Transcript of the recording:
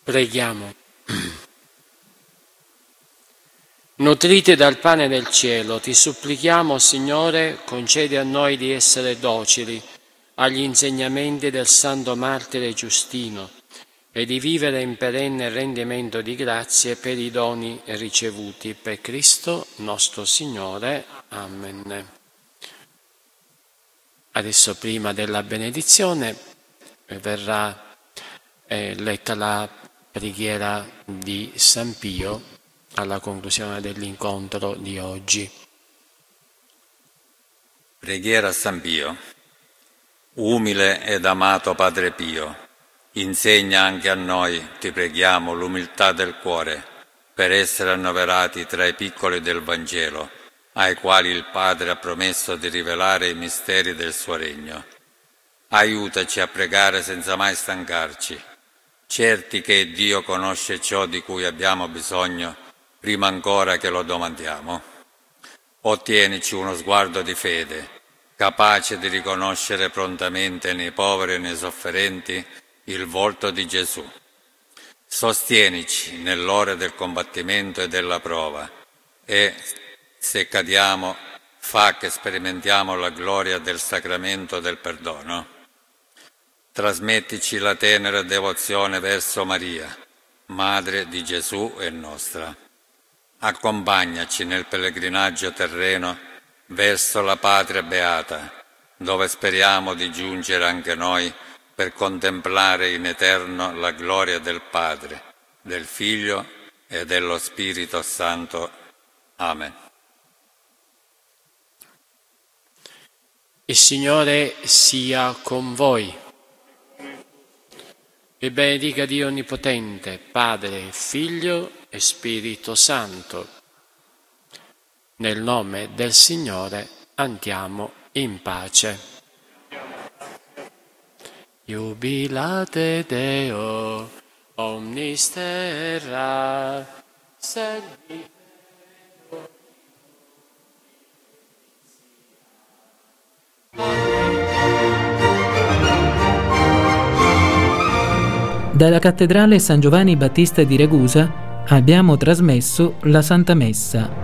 Preghiamo. Nutriti dal pane del cielo, ti supplichiamo, Signore, concedi a noi di essere docili agli insegnamenti del santo martire Giustino e di vivere in perenne rendimento di grazie per i doni ricevuti per Cristo nostro Signore. Amen. Adesso, prima della benedizione, verrà letta la preghiera di San Pio alla conclusione dell'incontro di oggi. Preghiera a San Pio. Umile ed amato Padre Pio, insegna anche a noi, ti preghiamo, l'umiltà del cuore per essere annoverati tra i piccoli del Vangelo, ai quali il Padre ha promesso di rivelare i misteri del suo regno. Aiutaci a pregare senza mai stancarci, certi che Dio conosce ciò di cui abbiamo bisogno prima ancora che lo domandiamo. Ottienici uno sguardo di fede, capace di riconoscere prontamente nei poveri e nei sofferenti il volto di Gesù. Sostienici nell'ora del combattimento e della prova e, se cadiamo, fa che sperimentiamo la gloria del sacramento del perdono. Trasmettici la tenera devozione verso Maria, Madre di Gesù e nostra. Accompagnaci nel pellegrinaggio terreno verso la patria beata, dove speriamo di giungere anche noi per contemplare in eterno la gloria del Padre, del Figlio e dello Spirito Santo. Amen. Il Signore sia con voi. Vi benedica Dio Onnipotente, Padre, Figlio e Spirito Santo. Nel nome del Signore andiamo in pace. Jubilate Deo, omnis terra, servite. Dalla cattedrale San Giovanni Battista di Ragusa abbiamo trasmesso la Santa Messa.